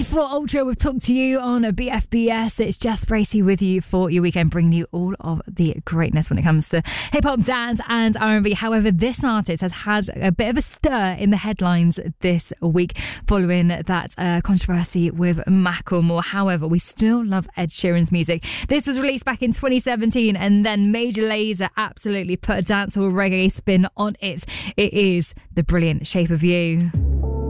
For Ultra, we've talked to you on a BFBS. It's Jess Bracey with you for your weekend, bringing you all of the greatness when it comes to hip-hop, dance and R&B. However, this artist has had a bit of a stir in the headlines this week following that controversy with Macklemore. However, we still love Ed Sheeran's music. This was released back in 2017 and then Major Lazer absolutely put a dancehall reggae spin on it. It is The Brilliant Shape of You.